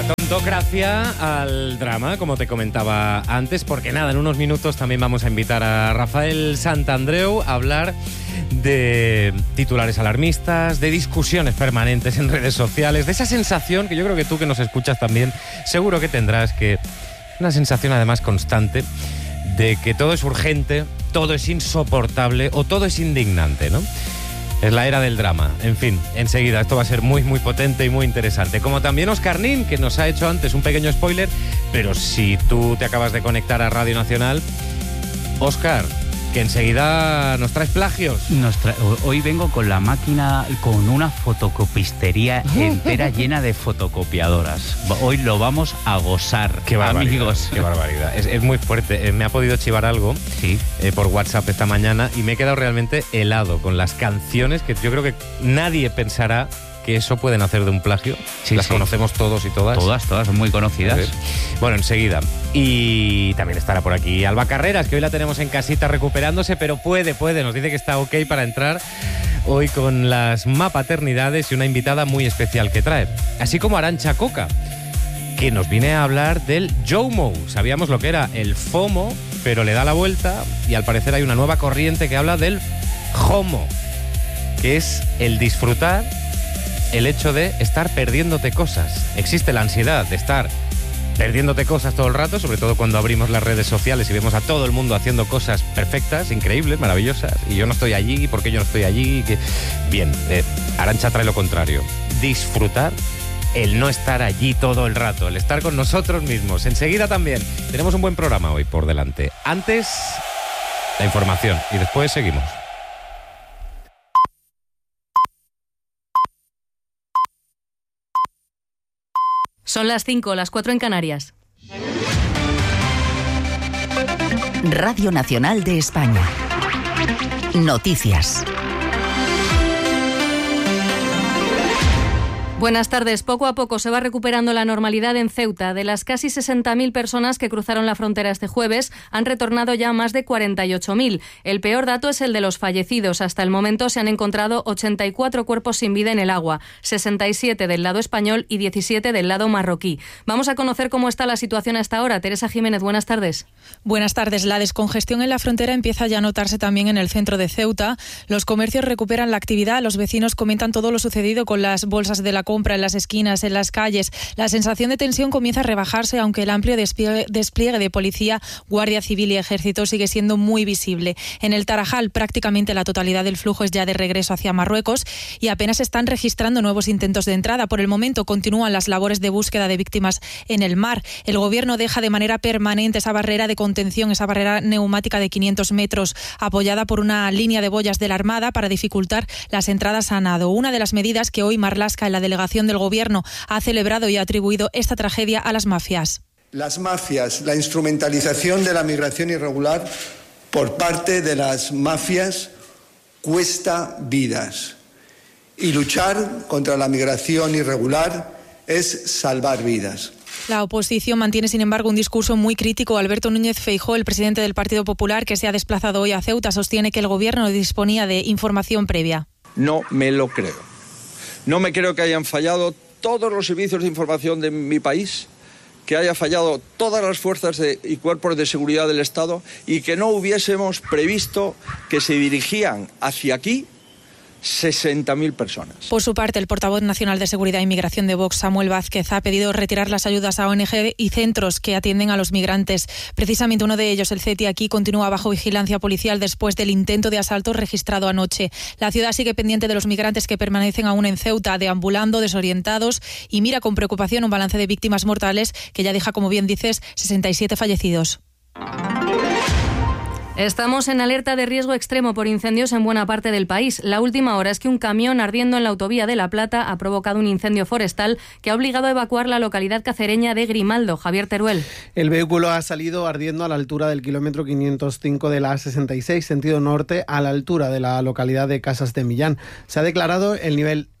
Tontocracia al drama, como te comentaba antes, porque nada, en unos minutos también vamos a invitar a Rafael Santandreu a hablar de titulares alarmistas, de discusiones permanentes en redes sociales, de esa sensación que yo creo que tú que nos escuchas también seguro que tendrás, que una sensación además constante de que todo es urgente, todo es insoportable o todo es indignante, ¿no? Es la era del drama. En fin, enseguida, esto va a ser muy, muy potente y muy interesante. Como también Óscar Nin, que nos ha hecho antes un pequeño spoiler, pero si tú te acabas de conectar a Radio Nacional, Óscar, que enseguida nos traes plagios. Hoy vengo con la máquina, con una fotocopistería entera llena de fotocopiadoras. Hoy lo vamos a gozar, qué barbaridad, amigos. Qué barbaridad. Es muy fuerte. Me ha podido chivar algo por WhatsApp esta mañana y me he quedado realmente helado con las canciones que yo creo que nadie pensará que eso pueden hacer de un plagio. Las conocemos todos y todas. Todas son muy conocidas. Bueno, enseguida. Y también estará por aquí Alba Carreras, que hoy la tenemos en casita recuperándose, pero puede. Nos dice que está ok para entrar hoy con las mapaternidades y una invitada muy especial que trae. Así como Arantxa Coca, que nos viene a hablar del JOMO. Sabíamos lo que era el FOMO, pero le da la vuelta y al parecer hay una nueva corriente que habla del JOMO, que es el disfrutar el hecho de estar perdiéndote cosas. Existe la ansiedad de estar perdiéndote cosas todo el rato, sobre todo cuando abrimos las redes sociales y vemos a todo el mundo haciendo cosas perfectas, increíbles, maravillosas, y yo no estoy allí, ¿por qué yo no estoy allí? Bien, Arantxa trae lo contrario. Disfrutar el no estar allí todo el rato, el estar con nosotros mismos. Enseguida también tenemos un buen programa hoy por delante. Antes, la información y después seguimos. Son las 5, las 4 en Canarias. Radio Nacional de España. Noticias. Buenas tardes. Poco a poco se va recuperando la normalidad en Ceuta. De las casi 60.000 personas que cruzaron la frontera este jueves, han retornado ya más de 48.000. El peor dato es el de los fallecidos. Hasta el momento se han encontrado 84 cuerpos sin vida en el agua, 67 del lado español y 17 del lado marroquí. Vamos a conocer cómo está la situación hasta ahora. Teresa Jiménez, buenas tardes. Buenas tardes. La descongestión en la frontera empieza ya a notarse también en el centro de Ceuta. Los comercios recuperan la actividad. Los vecinos comentan todo lo sucedido con las bolsas de la compra en las esquinas, en las calles. La sensación de tensión comienza a rebajarse, aunque el amplio despliegue de policía, guardia civil y ejército sigue siendo muy visible. En el Tarajal, prácticamente la totalidad del flujo es ya de regreso hacia Marruecos y apenas se están registrando nuevos intentos de entrada. Por el momento continúan las labores de búsqueda de víctimas en el mar. El gobierno deja de manera permanente esa barrera de contención, esa barrera neumática de 500 metros, apoyada por una línea de boyas de la Armada para dificultar las entradas a nado. Una de las medidas que hoy Marlaska, en la delegación del Gobierno, ha celebrado y ha atribuido esta tragedia a las mafias. Las mafias, la instrumentalización de la migración irregular por parte de las mafias cuesta vidas. Y luchar contra la migración irregular es salvar vidas. La oposición mantiene, sin embargo, un discurso muy crítico. Alberto Núñez Feijóo, el presidente del Partido Popular, que se ha desplazado hoy a Ceuta, sostiene que el Gobierno disponía de información previa. No me lo creo. No me creo que hayan fallado todos los servicios de información de mi país, que haya fallado todas las fuerzas y cuerpos de seguridad del Estado y que no hubiésemos previsto que se dirigían hacia aquí 60.000 personas. Por su parte, el portavoz nacional de Seguridad e Inmigración de Vox, Samuel Vázquez, ha pedido retirar las ayudas a ONG y centros que atienden a los migrantes. Precisamente uno de ellos, el CETI aquí, continúa bajo vigilancia policial después del intento de asalto registrado anoche. La ciudad sigue pendiente de los migrantes que permanecen aún en Ceuta, deambulando, desorientados, y mira con preocupación un balance de víctimas mortales que ya deja, como bien dices, 67 fallecidos. Estamos en alerta de riesgo extremo por incendios en buena parte del país. La última hora es que un camión ardiendo en la autovía de La Plata ha provocado un incendio forestal que ha obligado a evacuar la localidad cacereña de Grimaldo. Javier Teruel. El vehículo ha salido ardiendo a la altura del kilómetro 505 de la A66, sentido norte, a la altura de la localidad de Casas de Millán. Se ha declarado el nivel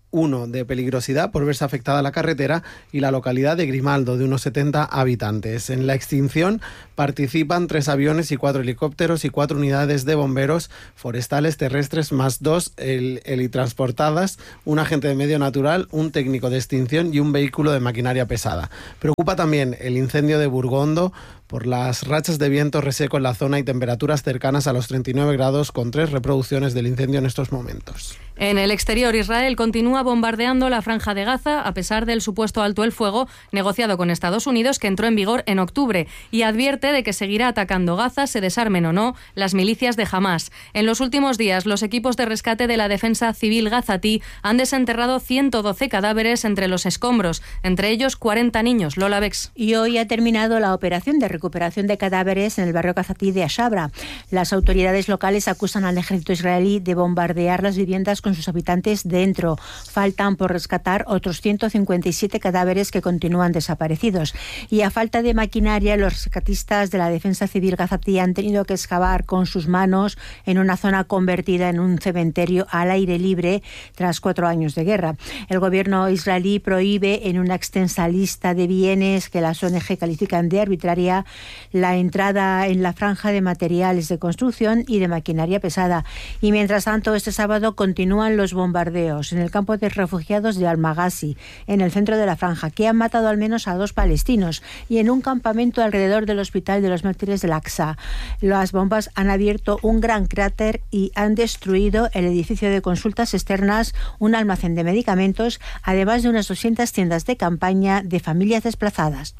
1 de peligrosidad por verse afectada la carretera y la localidad de Grimaldo, de unos 70 habitantes. En la extinción participan 3 aviones y 4 helicópteros y 4 unidades de bomberos forestales terrestres más 2 helitransportadas, un agente de medio natural, un técnico de extinción y un vehículo de maquinaria pesada. Preocupa también el incendio de Burgondo por las rachas de viento reseco en la zona y temperaturas cercanas a los 39 grados, con 3 reproducciones del incendio en estos momentos. En el exterior, Israel continúa bombardeando la Franja de Gaza a pesar del supuesto alto el fuego negociado con Estados Unidos que entró en vigor en octubre, y advierte de que seguirá atacando Gaza, se desarmen o no las milicias de Hamás. En los últimos días, los equipos de rescate de la Defensa Civil gazatí han desenterrado 112 cadáveres entre los escombros, entre ellos 40 niños. Lola Bex. Y hoy ha terminado la operación de recuperación de cadáveres en el barrio gazatí de Ashabra. Las autoridades locales acusan al ejército israelí de bombardear las viviendas con sus habitantes dentro. Faltan por rescatar otros 157 cadáveres que continúan desaparecidos. Y a falta de maquinaria, los rescatistas de la Defensa Civil gazatí han tenido que excavar con sus manos en una zona convertida en un cementerio al aire libre tras 4 años de guerra. El gobierno israelí prohíbe en una extensa lista de bienes que las ONG califican de arbitraria la entrada en la franja de materiales de construcción y de maquinaria pesada. Y mientras tanto, este sábado continúan los bombardeos en el campo de refugiados de Al-Maghazi, en el centro de la franja, que han matado al menos a 2 palestinos, y en un campamento alrededor del hospital de los mártires del Aqsa. Las bombas han abierto un gran cráter y han destruido el edificio de consultas externas, un almacén de medicamentos, además de unas 200 tiendas de campaña de familias desplazadas.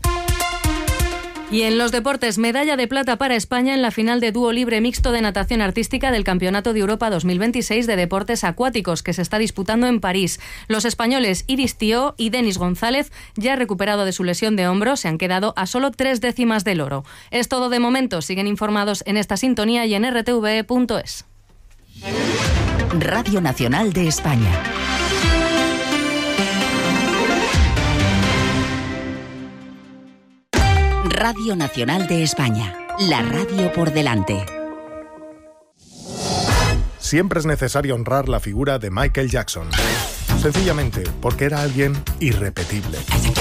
Y en los deportes, medalla de plata para España en la final de dúo libre mixto de natación artística del Campeonato de Europa 2026 de deportes acuáticos, que se está disputando en París. Los españoles Iris Tió y Denis González, ya recuperado de su lesión de hombro, se han quedado a solo 3 décimas del oro. Es todo de momento. Siguen informados en esta sintonía y en rtve.es. Radio Nacional de España. Radio Nacional de España, la radio por delante. Siempre es necesario honrar la figura de Michael Jackson. Sencillamente porque era alguien irrepetible.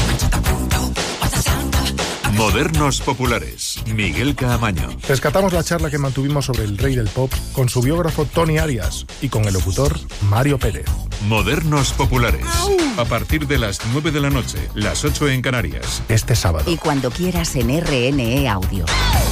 Modernos populares. Miguel Caamaño. Rescatamos la charla que mantuvimos sobre el rey del pop con su biógrafo Tony Arias y con el locutor Mario Pérez. Modernos populares. A partir de las 9 de la noche, las 8 en Canarias. Este sábado. Y cuando quieras en RNE Audio.